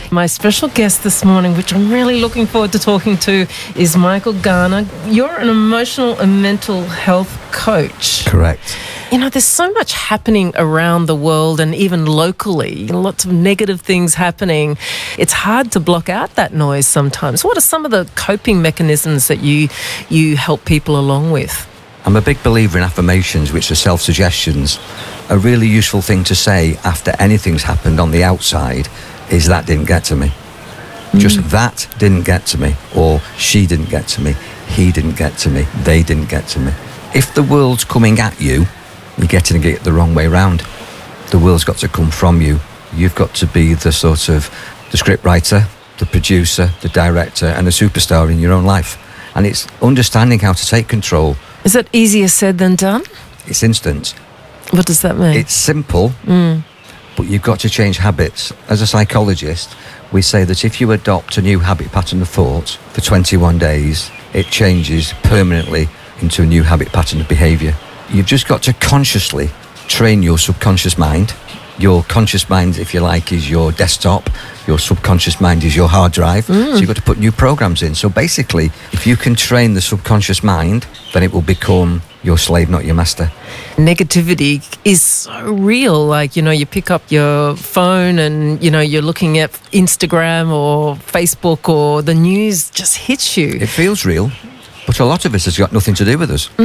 My special guest this morning, which I'm really looking forward to talking to, is Michael Garner. You're an emotional and mental health coach. Correct. You know, there's so much happening around the world and even locally, lots of negative things happening. It's hard to block out that noise sometimes. What are some of the coping mechanisms that you help people along with? I'm a big believer in affirmations, which are self-suggestions. A really useful thing to say after anything's happened on the outside is that didn't get to me. Just that didn't get to me. Or she didn't get to me. He didn't get to me. They didn't get to me. If the world's coming at you, you're getting it the wrong way round. The world's got to come from you. You've got to be the sort of the script writer, the producer, the director, and the superstar in your own life. And it's understanding how to take control. Is it easier said than done? It's instant. What does that mean? It's simple, but you've got to change habits. As a psychologist, we say that if you adopt a new habit pattern of thought for 21 days, it changes permanently into a new habit pattern of behaviour. You've just got to consciously train your subconscious mind. Your conscious mind, if you like, is your desktop. Your subconscious mind is your hard drive. So you've got to put new programs in. So basically, if you can train the subconscious mind, then it will become your slave, not your master. Negativity is so real. Like, you know, you pick up your phone and, you know, you're looking at Instagram or Facebook or the news just hits you. It feels real, but a lot of it has got nothing to do with us.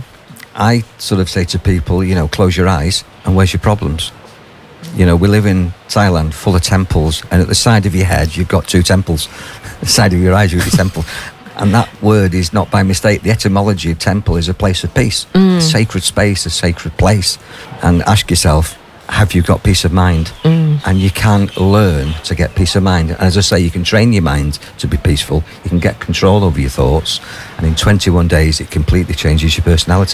I sort of say to people, you know, close your eyes and where's your problems? You know, we live in Thailand full of temples, and at the side of your head, you've got two temples. The side of your eyes, you've got your temple. And that word is not by mistake. The etymology of temple is a place of peace, a sacred space, a sacred place. And ask yourself, have you got peace of mind? And you can learn to get peace of mind. And as I say, you can train your mind to be peaceful. You can get control over your thoughts. And in 21 days, it completely changes your personality.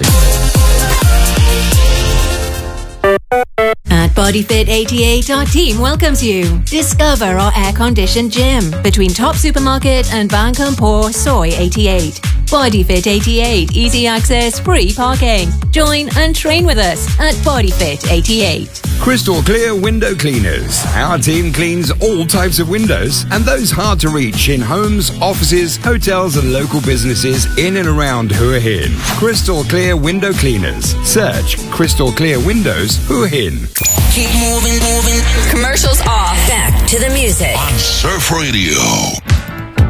At BodyFit 88, our team welcomes you. Discover our air-conditioned gym between Top Supermarket and Bankampur Soy 88. BodyFit 88, easy access, free parking. Join and train with us at BodyFit 88. Crystal Clear Window Cleaners. Our team cleans all types of windows and those hard to reach in homes, offices, hotels and local businesses in and around Hua Hin. Crystal Clear Window Cleaners. Search Crystal Clear Windows Hua Hin. Keep moving. Commercials off. Back to the music on Surf Radio.